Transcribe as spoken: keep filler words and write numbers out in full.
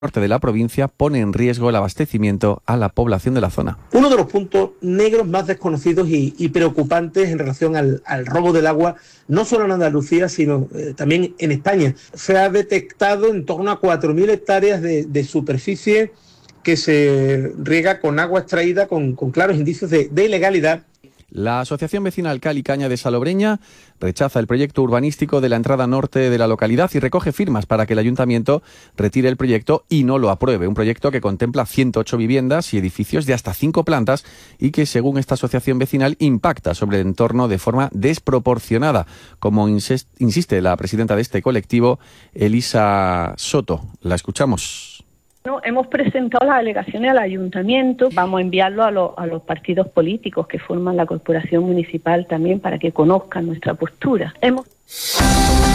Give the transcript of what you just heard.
norte de la provincia pone en riesgo el abastecimiento a la población de la zona. Uno de los puntos negros más desconocidos y, y preocupantes en relación al, al robo del agua, no solo en Andalucía, sino eh, también en España. Se ha detectado en torno a cuatro mil hectáreas de, de superficie que se riega con agua extraída con, con claros indicios de, de ilegalidad. La Asociación Vecinal Cal y Caña de Salobreña rechaza el proyecto urbanístico de la entrada norte de la localidad y recoge firmas para que el ayuntamiento retire el proyecto y no lo apruebe. Un proyecto que contempla ciento ocho viviendas y edificios de hasta cinco plantas y que, según esta asociación vecinal, impacta sobre el entorno de forma desproporcionada, como insiste la presidenta de este colectivo, Elisa Soto. La escuchamos. No, hemos presentado las alegaciones al ayuntamiento, vamos a enviarlo a, lo, a los partidos políticos que forman la corporación municipal también para que conozcan nuestra postura. Hemos...